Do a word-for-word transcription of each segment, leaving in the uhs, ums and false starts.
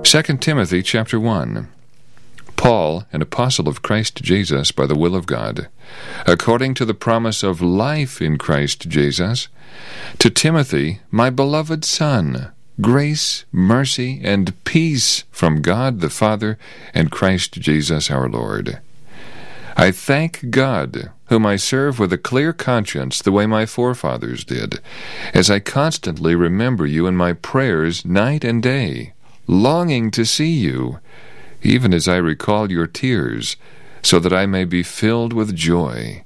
Second Timothy chapter one. Paul, an apostle of Christ Jesus by the will of God, according to the promise of life in Christ Jesus, to Timothy, my beloved son, grace, mercy, and peace from God the Father and Christ Jesus our Lord. I thank God, whom I serve with a clear conscience the way my forefathers did, as I constantly remember you in my prayers night and day, longing to see you, even as I recall your tears, so that I may be filled with joy.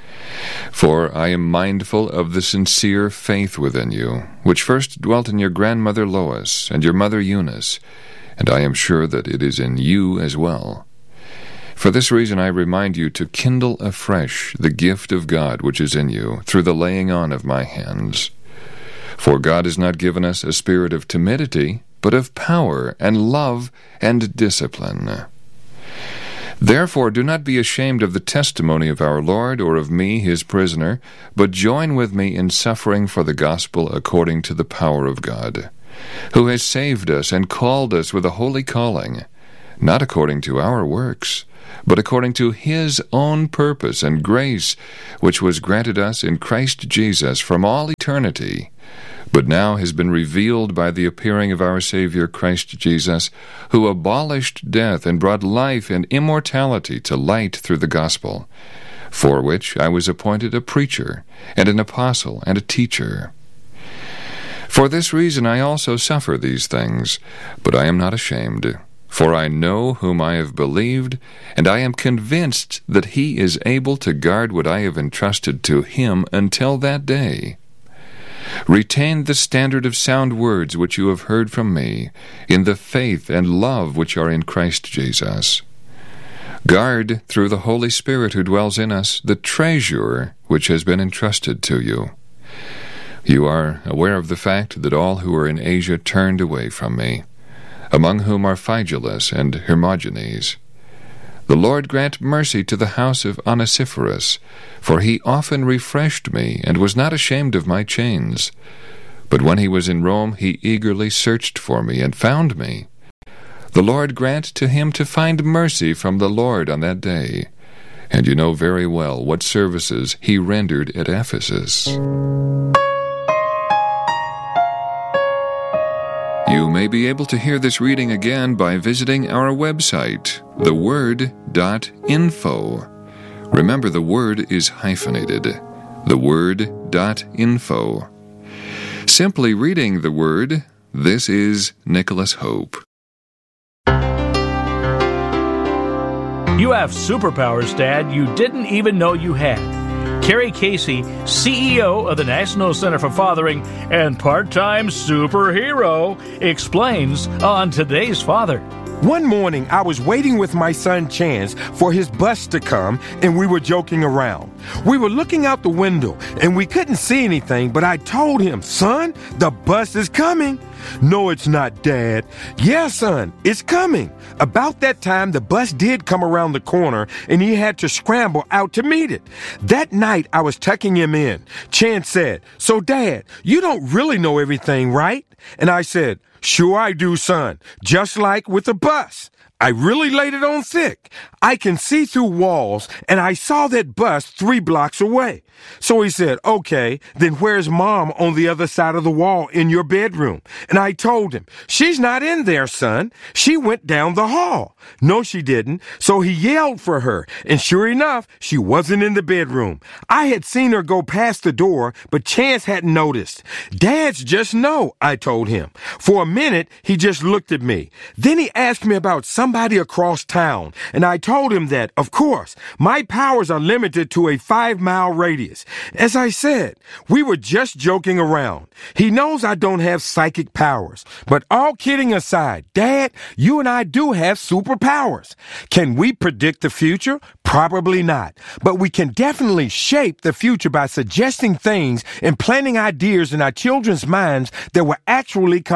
For I am mindful of the sincere faith within you, which first dwelt in your grandmother Lois and your mother Eunice, and I am sure that it is in you as well. For this reason I remind you to kindle afresh the gift of God which is in you, through the laying on of my hands. For God has not given us a spirit of timidity, but of power and love and discipline. Therefore do not be ashamed of the testimony of our Lord, or of me his prisoner, but join with me in suffering for the gospel according to the power of God, who has saved us and called us with a holy calling, not according to our works, but according to his own purpose and grace, which was granted us in Christ Jesus from all eternity, but now has been revealed by the appearing of our Savior Christ Jesus, who abolished death and brought life and immortality to light through the gospel, for which I was appointed a preacher, and an apostle, and a teacher. For this reason I also suffer these things, but I am not ashamed. For I know whom I have believed, and I am convinced that he is able to guard what I have entrusted to him until that day. Retain the standard of sound words which you have heard from me, in the faith and love which are in Christ Jesus. Guard, through the Holy Spirit who dwells in us, the treasure which has been entrusted to you. You are aware of the fact that all who are in Asia turned away from me, among whom are Phygelus and Hermogenes. The Lord grant mercy to the house of Onesiphorus, for he often refreshed me, and was not ashamed of my chains. But when he was in Rome, he eagerly searched for me, and found me. The Lord grant to him to find mercy from the Lord on that day. And you know very well what services he rendered at Ephesus. You may be able to hear this reading again by visiting our website, the word dot info. Remember, the word is hyphenated, the word dot info. Simply reading the Word, this is Nicholas Hope. You have superpowers, Dad, you didn't even know you had. Carrie Casey, C E O of the National Center for Fathering and part-time superhero, explains on Today's Father. One morning, I was waiting with my son Chance for his bus to come, and we were joking around. We were looking out the window, and we couldn't see anything, but I told him, "Son, the bus is coming." "No, it's not, Dad." "Yeah, son, it's coming." About that time, the bus did come around the corner, and he had to scramble out to meet it. That night, I was tucking him in. Chance said, "So, Dad, you don't really know everything, right?" And I said, "Sure I do, son, just like with the bus. I really laid it on thick. I can see through walls, and I saw that bus three blocks away." So he said, "Okay, then where's Mom on the other side of the wall in your bedroom?" And I told him, "She's not in there, son. She went down the hall." No, she didn't. So he yelled for her, and sure enough, she wasn't in the bedroom. I had seen her go past the door, but Chance hadn't noticed. "Dads just know," I told him. For a minute, he just looked at me. Then he asked me about somebody across town, and I told him that, of course, my powers are limited to a five-mile radius. As I said, we were just joking around. He knows I don't have psychic powers. But all kidding aside, Dad, you and I do have superpowers. Can we predict the future? Probably not. But we can definitely shape the future by suggesting things and planting ideas in our children's minds that will actually come true.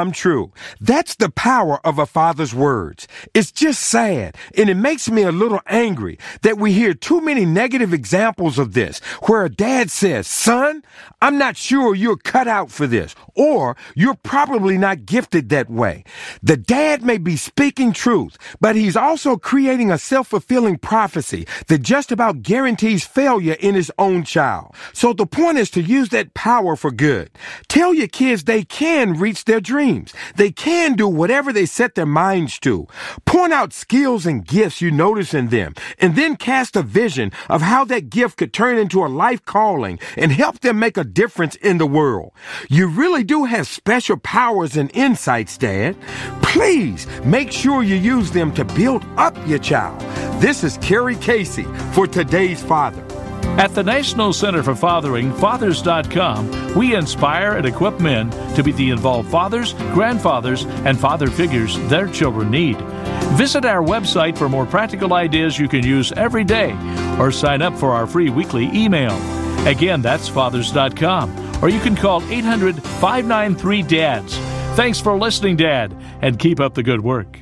true. That's the power of a father's words. It's just sad, and it makes me a little angry that we hear too many negative examples of this, where a dad says, "Son, I'm not sure you're cut out for this," or "You're probably not gifted that way." The dad may be speaking truth, but he's also creating a self-fulfilling prophecy that just about guarantees failure in his own child. So the point is to use that power for good. Tell your kids they can reach their dreams. They can do whatever they set their minds to. Point out skills and gifts you notice in them, and then cast a vision of how that gift could turn into a life calling and help them make a difference in the world. You really do have special powers and insights, Dad. Please make sure you use them to build up your child. This is Kerry Casey for Today's Father. At the National Center for Fathering, fathers dot com, we inspire and equip men to be the involved fathers, grandfathers, and father figures their children need. Visit our website for more practical ideas you can use every day, or sign up for our free weekly email. Again, that's fathers dot com, or you can call eight hundred, five nine three, D A D S. Thanks for listening, Dad, and keep up the good work.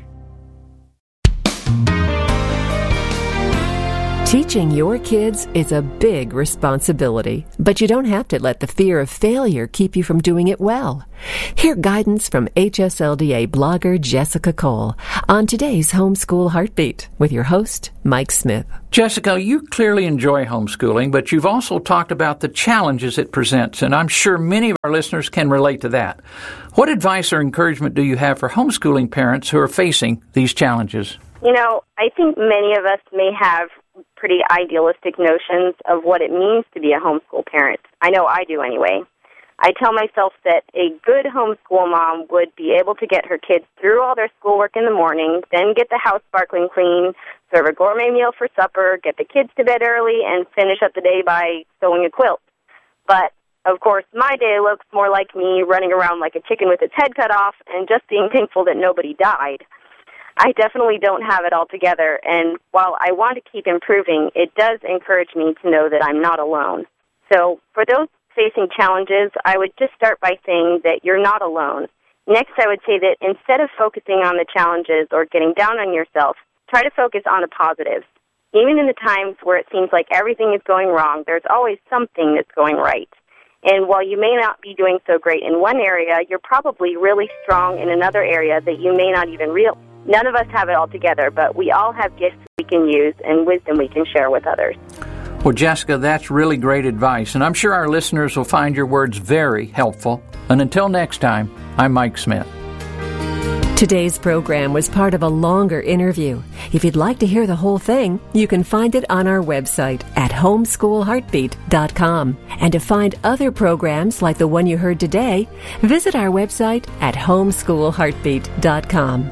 Teaching your kids is a big responsibility, but you don't have to let the fear of failure keep you from doing it well. Hear guidance from H S L D A blogger Jessica Cole on today's Homeschool Heartbeat with your host, Mike Smith. Jessica, you clearly enjoy homeschooling, but you've also talked about the challenges it presents, and I'm sure many of our listeners can relate to that. What advice or encouragement do you have for homeschooling parents who are facing these challenges? You know, I think many of us may have pretty idealistic notions of what it means to be a homeschool parent. I know I do anyway. I tell myself that a good homeschool mom would be able to get her kids through all their schoolwork in the morning, then get the house sparkling clean, serve a gourmet meal for supper, get the kids to bed early, and finish up the day by sewing a quilt. But, of course, my day looks more like me running around like a chicken with its head cut off and just being thankful that nobody died. I definitely don't have it all together, and while I want to keep improving, it does encourage me to know that I'm not alone. So for those facing challenges, I would just start by saying that you're not alone. Next, I would say that instead of focusing on the challenges or getting down on yourself, try to focus on the positives. Even in the times where it seems like everything is going wrong, there's always something that's going right. And while you may not be doing so great in one area, you're probably really strong in another area that you may not even realize. None of us have it all together, but we all have gifts we can use and wisdom we can share with others. Well, Jessica, that's really great advice, and I'm sure our listeners will find your words very helpful. And until next time, I'm Mike Smith. Today's program was part of a longer interview. If you'd like to hear the whole thing, you can find it on our website at homeschool heartbeat dot com. And to find other programs like the one you heard today, visit our website at homeschool heartbeat dot com.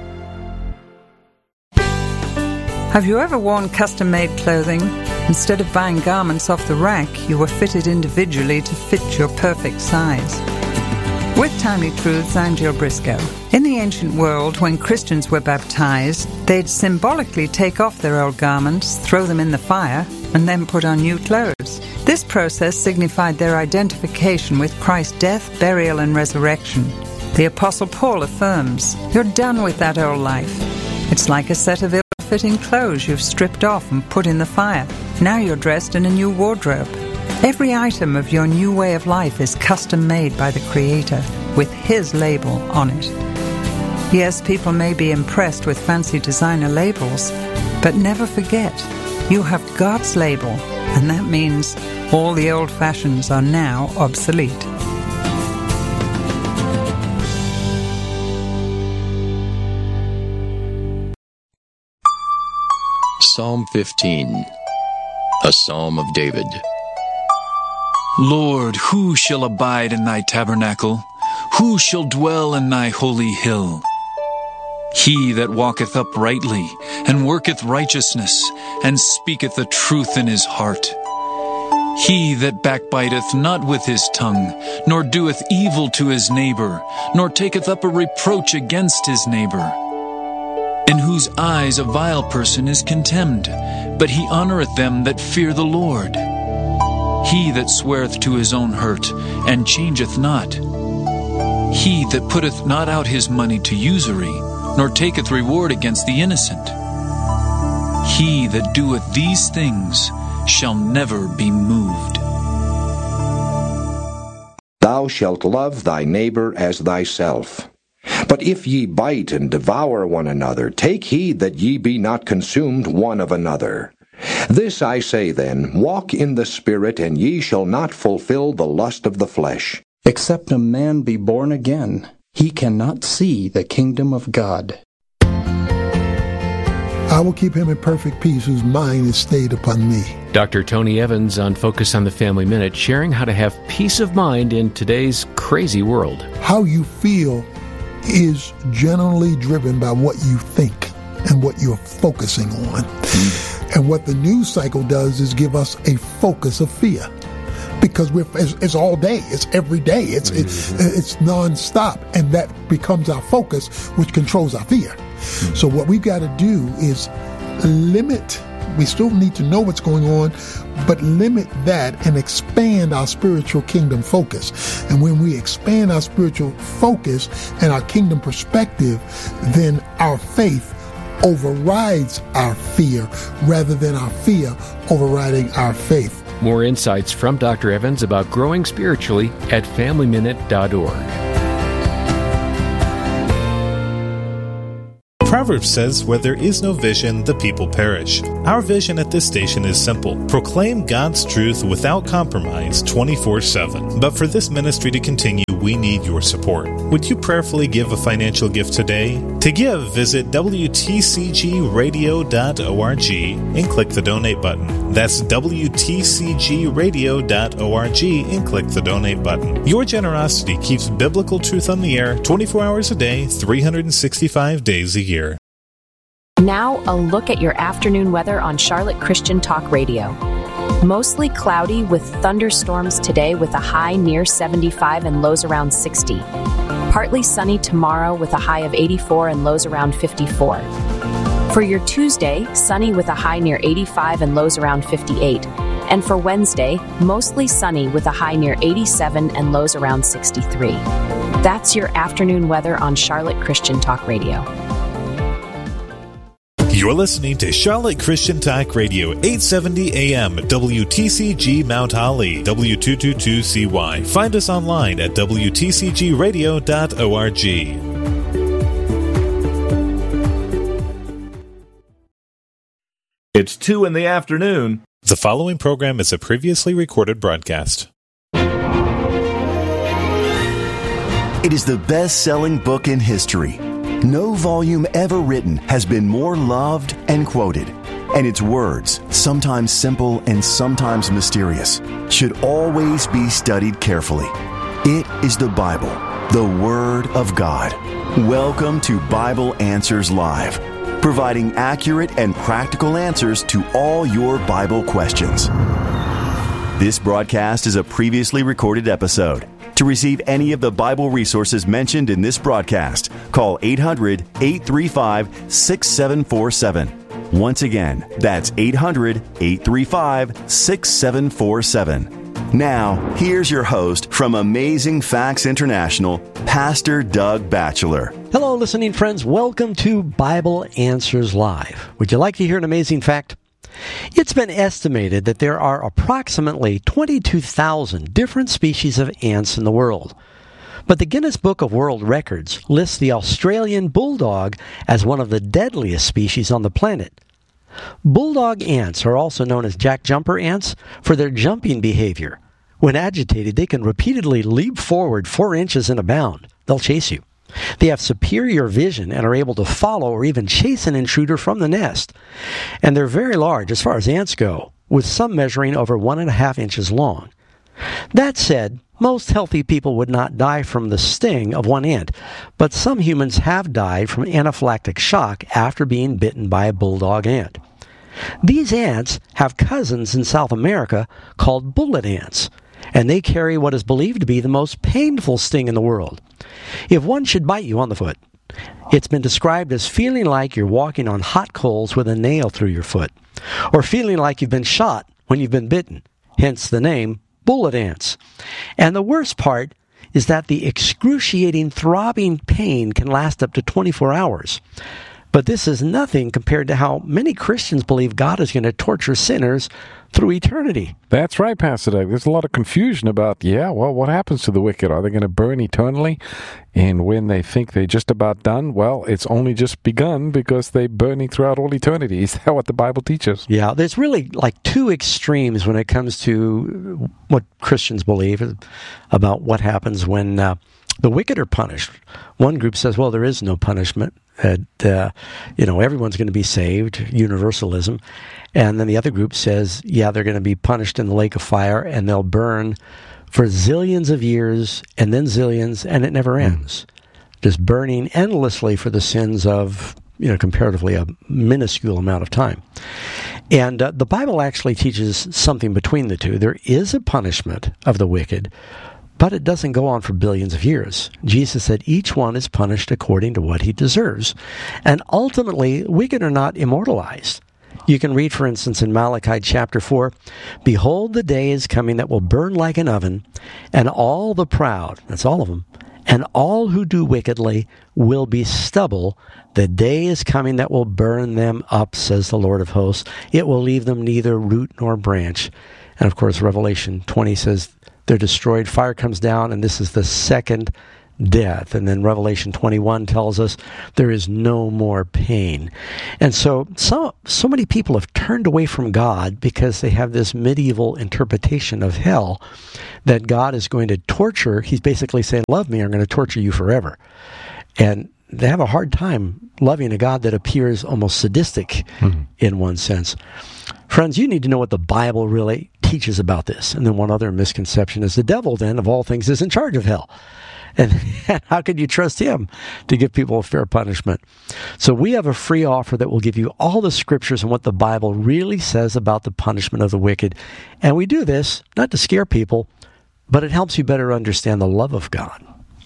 Have you ever worn custom-made clothing? Instead of buying garments off the rack, you were fitted individually to fit your perfect size. With Timely Truths, I'm Jill Briscoe. In the ancient world, when Christians were baptized, they'd symbolically take off their old garments, throw them in the fire, and then put on new clothes. This process signified their identification with Christ's death, burial, and resurrection. The Apostle Paul affirms, "You're done with that old life. It's like a set of ill-fitting clothes you've stripped off and put in the fire. Now you're dressed in a new wardrobe." Every item of your new way of life is custom-made by the Creator, with His label on it. Yes, people may be impressed with fancy designer labels, but never forget, you have God's label, and that means all the old fashions are now obsolete. Psalm fifteen, a psalm of David. Lord, who shall abide in thy tabernacle? Who shall dwell in thy holy hill? He that walketh uprightly, and worketh righteousness, and speaketh the truth in his heart. He that backbiteth not with his tongue, nor doeth evil to his neighbor, nor taketh up a reproach against his neighbor. In whose eyes a vile person is contemned, but he honoureth them that fear the Lord. He that sweareth to his own hurt, and changeth not. He that putteth not out his money to usury, nor taketh reward against the innocent. He that doeth these things shall never be moved. Thou shalt love thy neighbor as thyself. But if ye bite and devour one another, take heed that ye be not consumed one of another. This I say then, walk in the Spirit, and ye shall not fulfill the lust of the flesh. Except a man be born again, he cannot see the kingdom of God. I will keep him in perfect peace whose mind is stayed upon me. Doctor Tony Evans on Focus on the Family Minute, sharing how to have peace of mind in today's crazy world. How you feel is generally driven by what you think and what you're focusing on. Mm. And what the news cycle does is give us a focus of fear. Because we're, it's, it's all day, it's every day, it's, mm-hmm. it, it's nonstop, and that becomes our focus, which controls our fear. Mm-hmm. So what we've got to do is limit, we still need to know what's going on, but limit that and expand our spiritual kingdom focus. And when we expand our spiritual focus and our kingdom perspective, then our faith overrides our fear rather than our fear overriding our faith. More insights from Doctor Evans about growing spiritually at family minute dot org. Proverbs says, where there is no vision, the people perish. Our vision at this station is simple. Proclaim God's truth without compromise twenty-four seven. But for this ministry to continue, we need your support. Would you prayerfully give a financial gift today? To give, visit W T C G radio dot org and click the donate button. That's W T C G radio dot org and click the donate button. Your generosity keeps biblical truth on the air twenty-four hours a day, three hundred sixty-five days a year. Now, a look at your afternoon weather on Charlotte Christian Talk Radio. Mostly cloudy with thunderstorms today with a high near seventy-five and lows around sixty. Partly sunny tomorrow with a high of eighty-four and lows around fifty-four. For your Tuesday, sunny with a high near eighty-five and lows around fifty-eight. And for Wednesday, mostly sunny with a high near eighty-seven and lows around sixty-three. That's your afternoon weather on Charlotte Christian Talk Radio. You're listening to Charlotte Christian Talk Radio, eight seventy A M, W T C G Mount Holly, W two twenty-two C Y. Find us online at W T C G radio dot org. It's two in the afternoon. The following program is a previously recorded broadcast. It is the best-selling book in history. No volume ever written has been more loved and quoted, and its words, sometimes simple and sometimes mysterious, should always be studied carefully. It is the Bible, the Word of God. Welcome to Bible Answers Live, providing accurate and practical answers to all your Bible questions. This broadcast is a previously recorded episode. To receive any of the Bible resources mentioned in this broadcast, call eight hundred, eight three five, six seven four seven. Once again, that's eight hundred, eight three five, six seven four seven. Now, here's your host from Amazing Facts International, Pastor Doug Batchelor. Hello, listening friends. Welcome to Bible Answers Live. Would you like to hear an amazing fact? It's been estimated that there are approximately twenty-two thousand different species of ants in the world. But the Guinness Book of World Records lists the Australian bulldog as one of the deadliest species on the planet. Bulldog ants are also known as jack-jumper ants for their jumping behavior. When agitated, they can repeatedly leap forward four inches in a bound. They'll chase you. They have superior vision and are able to follow or even chase an intruder from the nest. And they're very large as far as ants go, with some measuring over one and a half inches long. That said, most healthy people would not die from the sting of one ant, but some humans have died from anaphylactic shock after being bitten by a bulldog ant. These ants have cousins in South America called bullet ants, and they carry what is believed to be the most painful sting in the world. If one should bite you on the foot, it's been described as feeling like you're walking on hot coals with a nail through your foot, or feeling like you've been shot when you've been bitten, hence the name bullet ants. And the worst part is that the excruciating, throbbing pain can last up to twenty-four hours. But this is nothing compared to how many Christians believe God is going to torture sinners through eternity. That's right, Pastor Doug. There's a lot of confusion about, yeah, well, what happens to the wicked? Are they going to burn eternally? And when they think they're just about done, well, it's only just begun because they're burning throughout all eternity. Is that what the Bible teaches? Yeah, there's really like two extremes when it comes to what Christians believe about what happens when uh, the wicked are punished. One group says, well, there is no punishment. And, uh, you know, everyone's going to be saved, universalism. And then the other group says, yeah, they're going to be punished in the lake of fire, and they'll burn for zillions of years, and then zillions, and it never ends. Mm. Just burning endlessly for the sins of, you know, comparatively a minuscule amount of time. And uh, the Bible actually teaches something between the two. There is a punishment of the wicked, but it doesn't go on for billions of years. Jesus said each one is punished according to what he deserves. And ultimately, wicked are not immortalized. You can read, for instance, in Malachi chapter four, "Behold, the day is coming that will burn like an oven, and all the proud," that's all of them, "and all who do wickedly will be stubble. The day is coming that will burn them up, says the Lord of hosts. It will leave them neither root nor branch." And of course, Revelation twenty says, they're destroyed, fire comes down, and this is the second death. And then Revelation twenty-one tells us there is no more pain. And so, so so many people have turned away from God because they have this medieval interpretation of hell, that God is going to torture. He's basically saying, love me, or I'm going to torture you forever. And they have a hard time loving a God that appears almost sadistic mm-hmm. in one sense. Friends, you need to know what the Bible really teaches about this. And then one other misconception is the devil, then, of all things, is in charge of hell. And, and how could you trust him to give people a fair punishment? So we have a free offer that will give you all the scriptures and what the Bible really says about the punishment of the wicked. And we do this not to scare people, but it helps you better understand the love of God.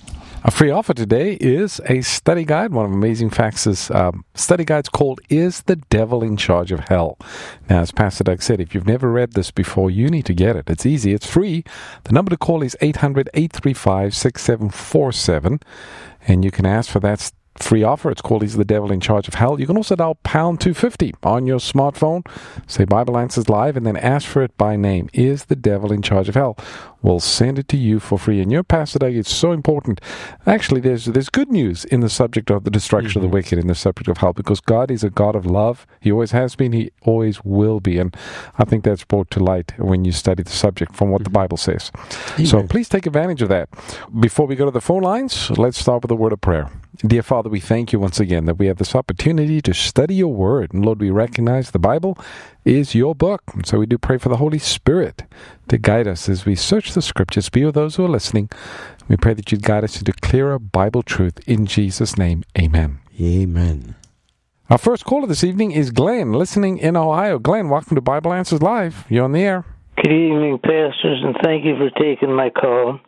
A free offer today is a study guide. One of Amazing Facts' um, study guides called Is the Devil in Charge of Hell? Now, as Pastor Doug said, if you've never read this before, you need to get it. It's easy. It's free. The number to call is eight hundred, eight three five, six seven four seven, and you can ask for that free offer. It's called Is the Devil in Charge of Hell? You can also dial pound two fifty on your smartphone, say Bible Answers Live, and then ask for it by name. Is the Devil in Charge of Hell? We'll send it to you for free. And your Pastor Doug, it's so important. Actually, there's there's good news in the subject of the destruction mm-hmm. of the wicked, in the subject of hell, because God is a God of love. He always has been. He always will be. And I think that's brought to light when you study the subject from what mm-hmm. the Bible says. Amen. So please take advantage of that. Before we go to the phone lines, let's start with a word of prayer. Dear Father, we thank you once again that we have this opportunity to study your word. And Lord, we recognize the Bible is your book. And so we do pray for the Holy Spirit to guide us as we search the scriptures. Be with those who are listening. We pray that you'd guide us into clearer Bible truth. In Jesus' name, amen. Amen. Our first caller this evening is Glenn, listening in Ohio. Glenn, welcome to Bible Answers Live. You're on the air. Good evening, pastors, and thank you for taking my call.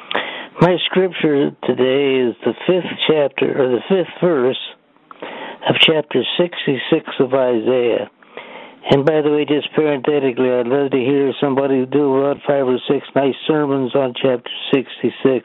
My scripture today is the fifth chapter, or the fifth verse of chapter sixty-six of Isaiah. And by the way, just parenthetically, I'd love to hear somebody do about five or six nice sermons on chapter sixty-six.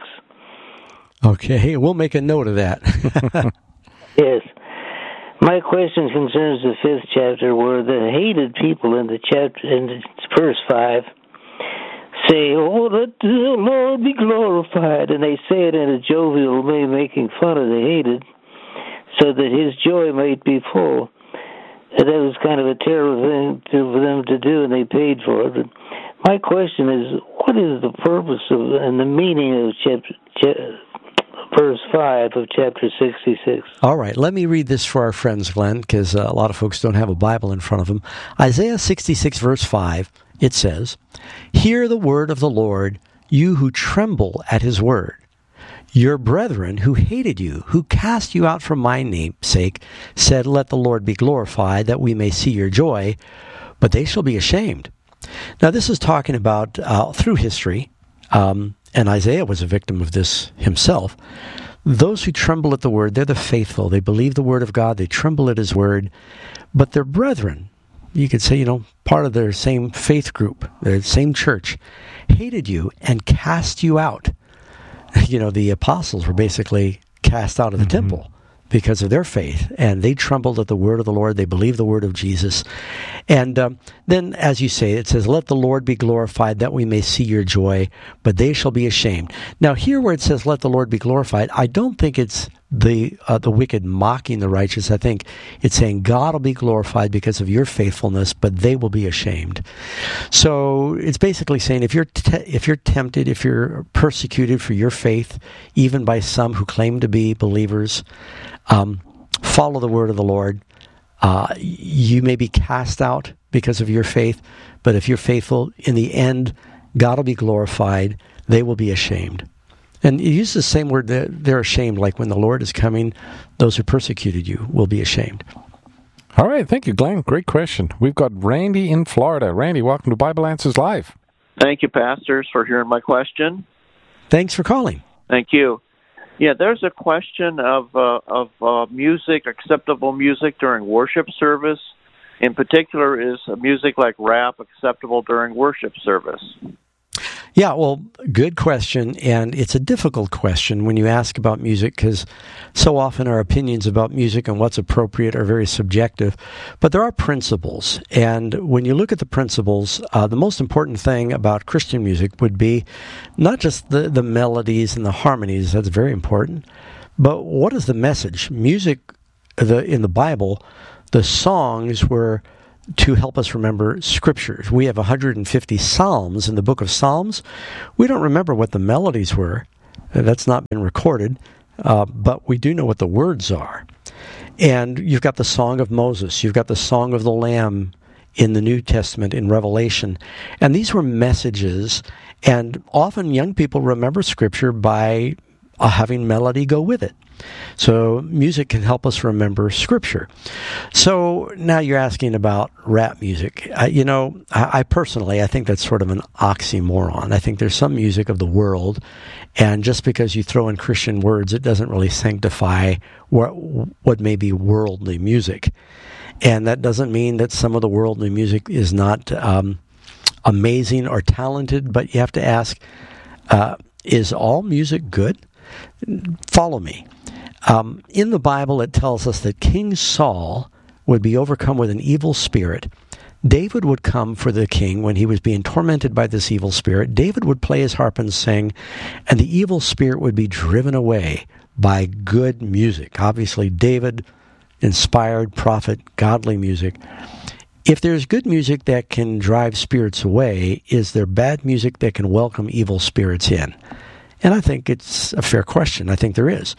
Okay, we'll make a note of that. Yes. My question concerns the fifth chapter, where the hated people in the chapter, in verse five, say, "Oh, let the Lord be glorified," and they say it in a jovial way, making fun of the hated, so that his joy might be full. And that was kind of a terrible thing to, for them to do, and they paid for it. But my question is, what is the purpose of and the meaning of chapter, cha- verse five of chapter sixty-six? All right, let me read this for our friends, Glenn, because uh, a lot of folks don't have a Bible in front of them. Isaiah sixty-six, verse five, it says, "Hear the word of the Lord, you who tremble at his word. Your brethren who hated you, who cast you out for my name's sake, said, let the Lord be glorified, that we may see your joy, but they shall be ashamed." Now, this is talking about uh, through history, um, and Isaiah was a victim of this himself. Those who tremble at the word, they're the faithful. They believe the word of God. They tremble at his word. But their brethren, you could say, you know, part of their same faith group, their same church, hated you and cast you out. you know, the apostles were basically cast out of the mm-hmm. temple because of their faith, and they trembled at the word of the Lord. They believed the word of Jesus. And um, then, as you say, it says, let the Lord be glorified, that we may see your joy, but they shall be ashamed. Now, here where it says, let the Lord be glorified, I don't think it's the uh, the wicked mocking the righteous. I think it's saying God will be glorified because of your faithfulness, but they will be ashamed. So it's basically saying if you're te- if you're tempted, if you're persecuted for your faith, even by some who claim to be believers, um, follow the word of the Lord. Uh, you may be cast out because of your faith, but if you're faithful, in the end, God will be glorified. They will be ashamed. And you use the same word, that they're ashamed, like when the Lord is coming, those who persecuted you will be ashamed. All right, thank you, Glenn. Great question. We've got Randy in Florida. Randy, welcome to Bible Answers Live. Thank you, pastors, for hearing my question. Thanks for calling. Thank you. Yeah, there's a question of uh, of uh, music, acceptable music during worship service. In particular, is music like rap acceptable during worship service? Yeah, well, good question, and it's a difficult question when you ask about music because so often our opinions about music and what's appropriate are very subjective. But there are principles, and when you look at the principles, uh, the most important thing about Christian music would be not just the, the melodies and the harmonies, that's very important, but what is the message? Music the in the Bible, the songs were to help us remember scriptures. We have one hundred fifty psalms in the book of Psalms. We don't remember what the melodies were. That's not been recorded, uh, but we do know what the words are. And you've got the Song of Moses. You've got the Song of the Lamb in the New Testament, in Revelation. And these were messages, and often young people remember scripture by uh, having melody go with it. So music can help us remember Scripture. So now you're asking about rap music. I, you know, I, I personally, I think that's sort of an oxymoron. I think there's some music of the world, and just because you throw in Christian words, it doesn't really sanctify what, what may be worldly music. And that doesn't mean that some of the worldly music is not um, amazing or talented, but you have to ask, uh, is all music good? Follow me. Um, in the Bible, it tells us that King Saul would be overcome with an evil spirit. David would come for the king when he was being tormented by this evil spirit. David would play his harp and sing, and the evil spirit would be driven away by good music. Obviously, David inspired prophet, godly music. If there's good music that can drive spirits away, is there bad music that can welcome evil spirits in? And I think it's a fair question. I think there is.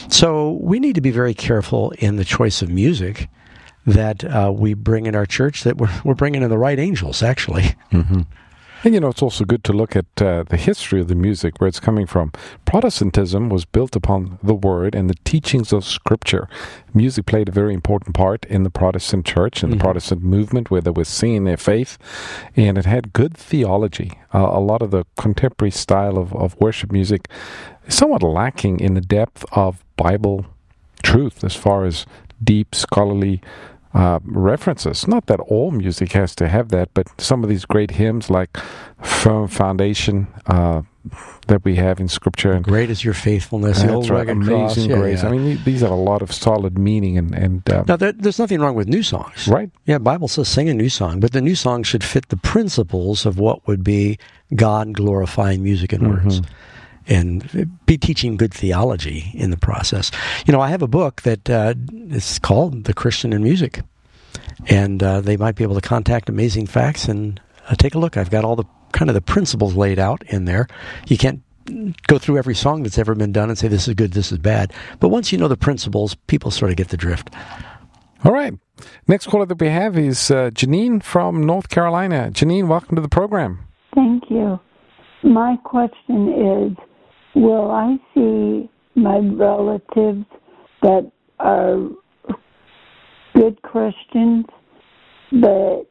So we need to be very careful in the choice of music that uh, we bring in our church, that we're, we're bringing in the right angels, actually. Mm-hmm. And, you know, it's also good to look at uh, the history of the music, where it's coming from. Protestantism was built upon the Word and the teachings of Scripture. Music played a very important part in the Protestant church and mm-hmm. the Protestant movement, where they were seeing their faith, and it had good theology. Uh, a lot of the contemporary style of, of worship music is somewhat lacking in the depth of Bible truth as far as deep, scholarly Uh, references. Not that all music has to have that, but some of these great hymns like Firm Foundation uh, that we have in Scripture. Great is your faithfulness, the old right, rugged Amazing cross. Grace. Yeah, yeah. I mean, these have a lot of solid meaning. and, and um, Now, there, there's nothing wrong with new songs. Right. Yeah, the Bible says sing a new song, but the new song should fit the principles of what would be God-glorifying music and words. Mm-hmm. And be teaching good theology in the process. You know, I have a book that uh, is called The Christian in Music. And uh, they might be able to contact Amazing Facts and uh, take a look. I've got all the kind of the principles laid out in there. You can't go through every song that's ever been done and say this is good, this is bad. But once you know the principles, people sort of get the drift. All right. Next caller that we have is uh, Janine from North Carolina. Janine, welcome to the program. Thank you. My question is, will I see my relatives that are good Christians, but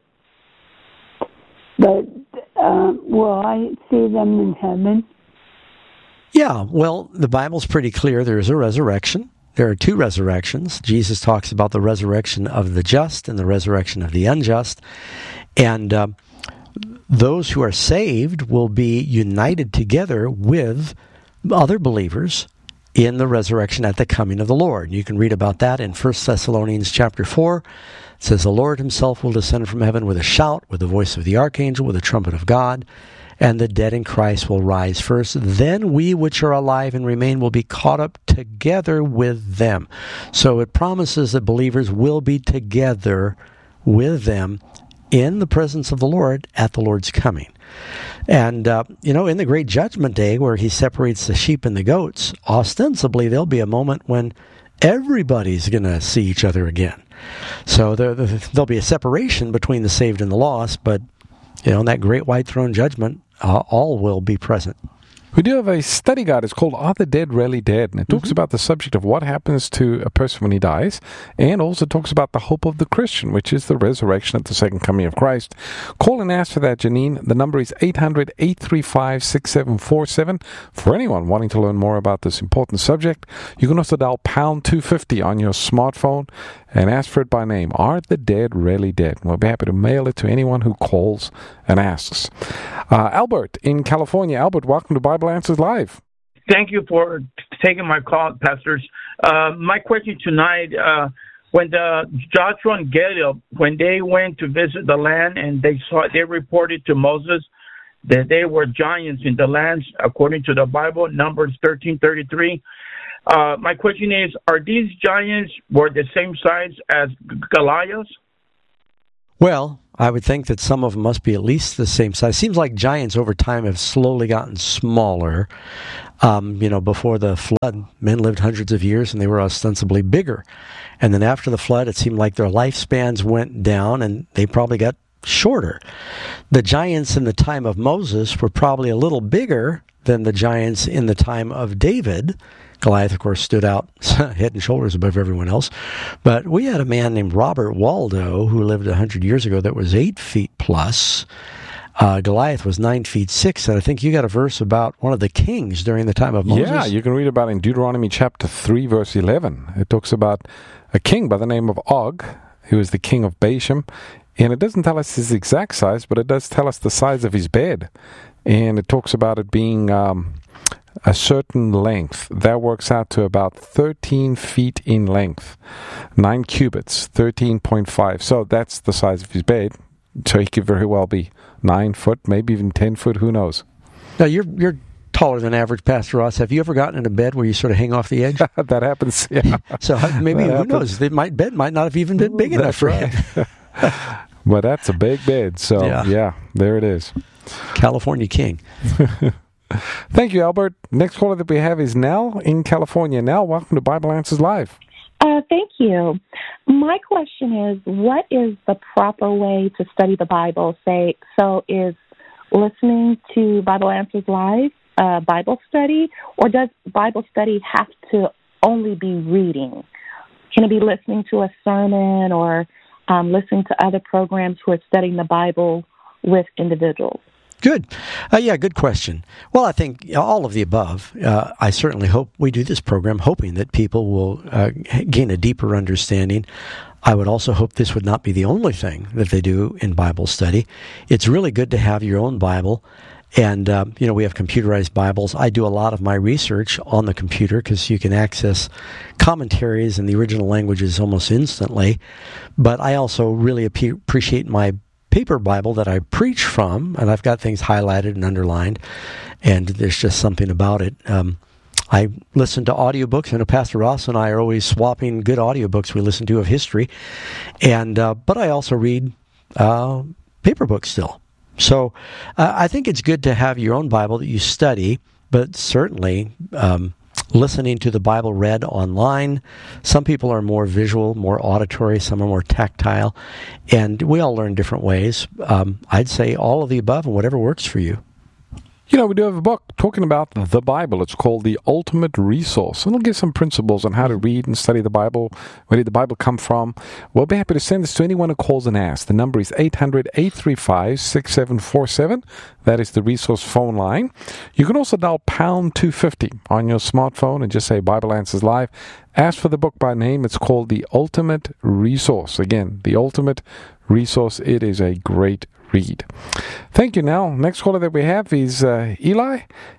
but um, will I see them in heaven? Yeah, well, the Bible's pretty clear. There is a resurrection. There are two resurrections. Jesus talks about the resurrection of the just and the resurrection of the unjust. And uh, those who are saved will be united together with other believers in the resurrection at the coming of the Lord. You can read about that in First Thessalonians chapter four. It says, the Lord himself will descend from heaven with a shout, with the voice of the archangel, with the trumpet of God, and the dead in Christ will rise first. Then we which are alive and remain will be caught up together with them. So it promises that believers will be together with them in the presence of the Lord at the Lord's coming. And, uh, you know, in the great judgment day where he separates the sheep and the goats, ostensibly there'll be a moment when everybody's going to see each other again. So there, there'll be a separation between the saved and the lost, but, you know, in that great white throne judgment, uh, all will be present. We do have a study guide. It's called Are the Dead Really Dead? And it talks mm-hmm. about the subject of what happens to a person when he dies, and also talks about the hope of the Christian, which is the resurrection at the second coming of Christ. Call and ask for that, Janine. The number is eight hundred, eight three five, six seven four seven. For anyone wanting to learn more about this important subject, you can also dial pound two fifty on your smartphone and ask for it by name. Are the dead really dead? We'll be happy to mail it to anyone who calls and asks. Uh, Albert in California. Albert, welcome to Bible Answers Live. Thank you for taking my call, pastors. Uh, my question tonight, uh, when the Joshua and Caleb, when they went to visit the land and they saw, they reported to Moses that they were giants in the lands, according to the Bible, Numbers thirteen thirty-three. Uh, my question is, are these giants were the same size as Goliath? Well, I would think that some of them must be at least the same size. Seems like giants over time have slowly gotten smaller. Um, you know, before the flood, men lived hundreds of years and they were ostensibly bigger. And then after the flood, it seemed like their lifespans went down and they probably got shorter. The giants in the time of Moses were probably a little bigger than the giants in the time of David. Goliath, of course, stood out head and shoulders above everyone else. But we had a man named Robert Waldo who lived one hundred years ago that was eight feet plus. Uh, Goliath was nine feet six, and I think you got a verse about one of the kings during the time of Moses. Yeah, you can read about it in Deuteronomy chapter three, verse eleven. It talks about a king by the name of Og, who was the king of Bashan. And it doesn't tell us his exact size, but it does tell us the size of his bed. And it talks about it being um, a certain length. That works out to about thirteen feet in length. Nine cubits, thirteen point five. So that's the size of his bed. So he could very well be nine foot, maybe even ten foot, who knows? Now, you're you're taller than average, Pastor Ross. Have you ever gotten in a bed where you sort of hang off the edge? That happens, yeah. So maybe, that who happens. knows? The might, bed might not have even been big enough for right. him. But that's a big bed, so yeah. yeah, there it is. California king. Thank you, Albert. Next caller that we have is Nell in California. Nell, welcome to Bible Answers Live. Uh, thank you. My question is, what is the proper way to study the Bible? Say, so is listening to Bible Answers Live uh, Bible study, or does Bible study have to only be reading? Can it be listening to a sermon or um, listening to other programs who are studying the Bible with individuals? Good. Uh, yeah, good question. Well, I think all of the above. Uh, I certainly hope we do this program hoping that people will uh, gain a deeper understanding. I would also hope this would not be the only thing that they do in Bible study. It's really good to have your own Bible. And, uh, you know, we have computerized Bibles. I do a lot of my research on the computer because you can access commentaries in the original languages almost instantly. But I also really ap- appreciate my paper Bible that I preach from, and I've got things highlighted and underlined, and there's just something about it. Um, I listen to audiobooks. I know Pastor Ross and I are always swapping good audiobooks we listen to of history, and uh, but I also read uh, paper books still. So uh, I think it's good to have your own Bible that you study, but certainly um, listening to the Bible read online. Some people are more visual, more auditory. Some are more tactile. And we all learn different ways. Um, I'd say all of the above and whatever works for you. You know, we do have a book talking about the Bible. It's called The Ultimate Resource. And it'll give some principles on how to read and study the Bible. Where did the Bible come from? We'll be happy to send this to anyone who calls and asks. The number is eight hundred, eight three five, six seven four seven. That is the resource phone line. You can also dial pound two fifty on your smartphone and just say Bible Answers Live. Ask for the book by name. It's called The Ultimate Resource. Again, The Ultimate Resource. It is a great read. Thank you. Now, next caller that we have is uh, Eli,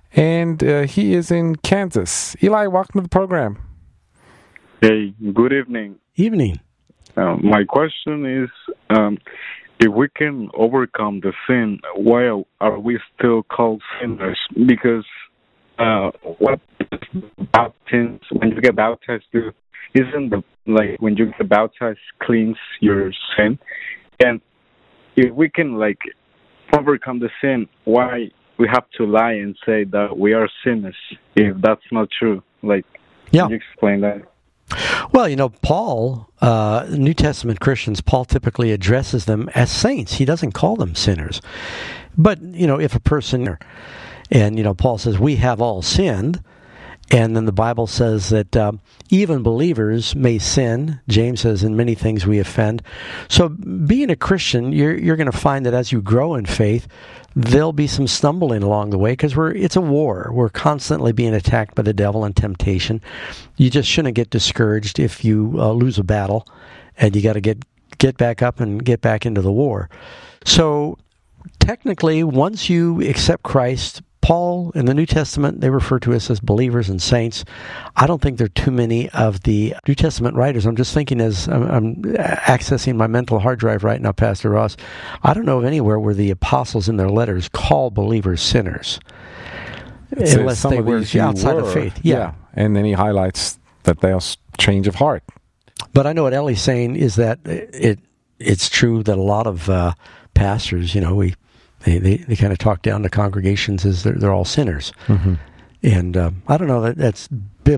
and uh, he is in Kansas. Eli, welcome to the program. Hey, good evening. Evening. Uh, my question is, um, if we can overcome the sin, why are we still called sinners? Because uh, what baptism, when you get baptized, do, isn't the like when you get baptized cleans your sin? And if we can like overcome the sin, why we have to lie and say that we are sinners if that's not true? Like, yeah. Can you explain that? Well, you know, Paul, uh, New Testament Christians, Paul typically addresses them as saints. He doesn't call them sinners. But, you know, if a person, and, you know, Paul says, we have all sinned, and then the Bible says that um, even believers may sin. James says, in many things we offend. So being a Christian, you're you're going to find that as you grow in faith, there'll be some stumbling along the way because we're it's a war. We're constantly being attacked by the devil and temptation. You just shouldn't get discouraged if you uh, lose a battle, and you got to get get back up and get back into the war. So technically, once you accept Christ, Paul, in the New Testament, they refer to us as believers and saints. I don't think there are too many of the New Testament writers. I'm just thinking as I'm, I'm accessing my mental hard drive right now, Pastor Ross. I don't know of anywhere where the apostles in their letters call believers sinners. It unless they were outside were. of faith. Yeah. yeah. And then he highlights that they'll change of heart. But I know what Ellie's saying is that it it's true that a lot of uh, pastors, you know, we They, they they kind of talk down to congregations as they're, they're all sinners. Mm-hmm. And um, I don't know, that that's